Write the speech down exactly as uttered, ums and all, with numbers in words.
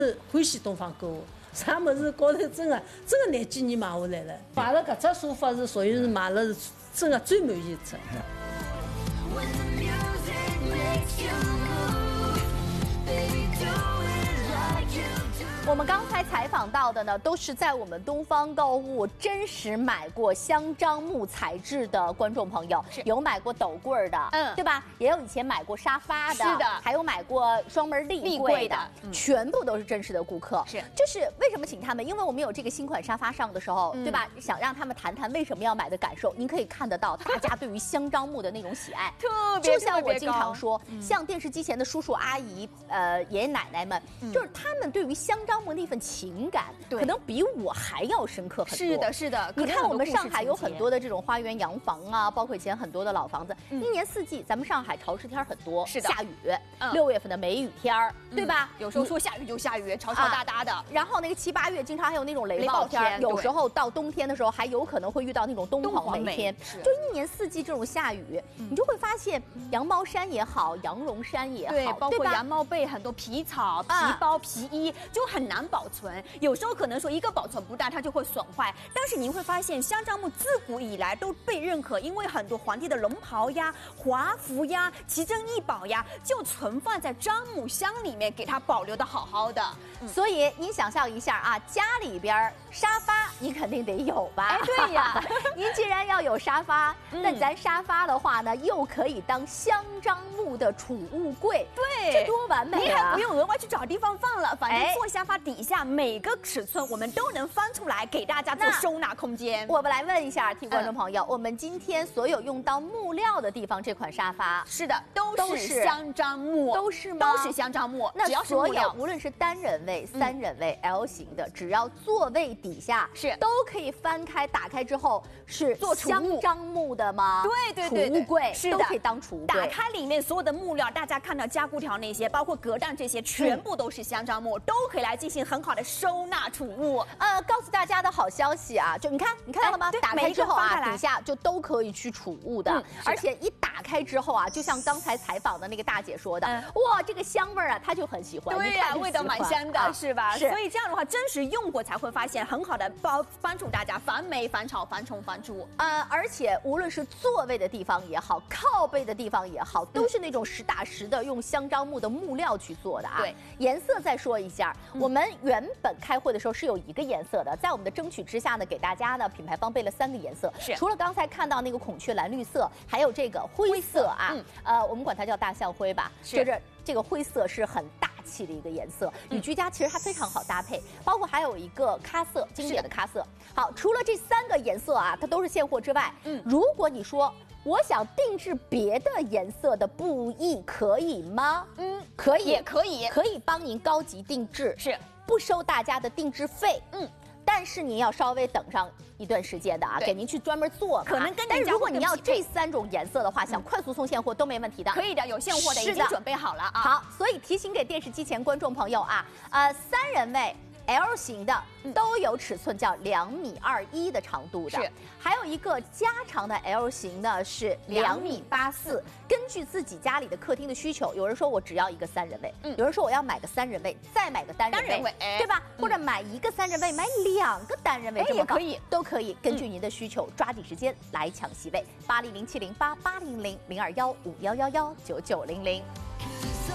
是欢喜东方购物，啥么子高头真的真的廿几年买下来了。买了搿只沙发是属于是买了真的最满意一只。 我们刚才采访到的呢，都是在我们东方购物真实买过香樟木材质的观众朋友，有买过斗柜的，嗯，对吧？也有以前买过沙发的， 是的， 还有买过双门立柜的， 嗯、 全部都是真实的顾客。 是， 就是为什么请他们？因为我们有这个新款沙发上的时候，嗯、对吧？想让他们谈谈为什么要买的感受。您可以看得到大家对于香樟木的那种喜爱， 特别就像我经常说， 嗯、 像电视机前的叔叔阿姨、呃爷爷奶奶们，嗯、就是他们对于香樟木那份情感，可能比我还要深刻很多。 是的，是的。 你看我们上海有很多的这种花园洋房啊，包括以前很多的老房子， 嗯、 一年四季，咱们上海潮湿天很多， 是的， 下雨， 嗯、 六月份的梅雨天儿， 嗯、 对吧？ 有时候说下雨就下雨，潮潮哒哒的。 啊、然后那个七八月经常还有那种雷暴天，有时候到冬天的时候还有可能会遇到那种冬黄梅天，就一年四季这种下雨， 嗯、 你就会发现羊毛衫也好，羊绒衫也好， 对，包括吧羊毛被很多皮草、皮包、皮衣就很难保存，有时候可能说一个保存不当，它就会损坏。但是您会发现，香樟木自古以来都被认可，因为很多皇帝的龙袍呀、华服呀、奇珍异宝呀，就存放在樟木箱里面，给它保留的好好的。 嗯、所以您想象一下啊，家里边沙发你肯定得有吧？ 哎，对呀， 您既然要有沙发， 嗯、 那咱沙发的话呢，又可以当香樟木的储物柜， 对， 这多完美啊！ 你还不用额外去找地方放了，反正坐沙发底下每个尺寸我们都能翻出来，给大家做收纳空间。 我们来问一下，替观众朋友，嗯、我们今天所有用到木料的地方，这款沙发是的，都是香樟木， 都是吗？ 都是香樟木。 那只要是所有无论是单人位、三人位、嗯、L 型的，只要座位底下是都可以翻开，打开之后是做香樟木的吗？ 对对对， 储物柜是的， 都可以当储物柜。 打开里面所有的木料，大家看到加固条那些，包括隔档这些，全部都是香樟木，嗯、都可以来进行很好的收纳储物。 呃，告诉大家的好消息啊，就你看，你看到了吗？打开之后啊，底下就都可以去储物的，嗯、而且一打开之后啊，就像刚才采访的那个大姐说的，嗯、哇，这个香味儿啊，她就很喜欢。 对呀、啊，味道蛮香的，啊、是吧？ 是。 所以这样的话，真实用过才会发现，很好的帮帮助大家防霉、防潮、防虫、防蛀。 呃，而且无论是座位的地方也好，靠背的地方也好，都是那种实打实的用香樟木的木料去做的啊。 对， 颜色再说一下，嗯、我们原本开会的时候是有一个颜色的，在我们的争取之下呢，给大家呢品牌方备了三个颜色， 是除了刚才看到那个孔雀蓝绿色，还有这个灰色啊，嗯、呃，我们管它叫大象灰吧， 是就是这个灰色是很大气的一个颜色，与居家其实它非常好搭配，包括还有一个咖色，经典的咖色。好，除了这三个颜色啊，它都是现货之外，嗯，如果你说我想定制别的颜色的布艺，可以吗？ 嗯， 可以， 也可以， 可以帮您高级定制， 是不收大家的定制费， 嗯。 但是您要稍微等上一段时间的啊，给您去专门做， 可能跟但是如果你要这三种颜色的话，想快速送现货都没问题的， 可以的，有现货的已经准备好了啊。 好，所以提醒给电视机前观众朋友啊，呃，三人位 L 型的都有尺寸叫两米二一的长度的， 是， 还有一个加长的 L 型呢是两米八四。根据自己家里的客厅的需求，有人说我只要一个三人位，嗯，有人说我要买个三人位，再买个单人位， 单人位哎、 对吧？或者买一个三人位，买两个单人位，这么可以， 都可以。根据您的需求，嗯、抓紧时间来抢席位，八零零七零八八零零零二幺五幺幺幺九九零零。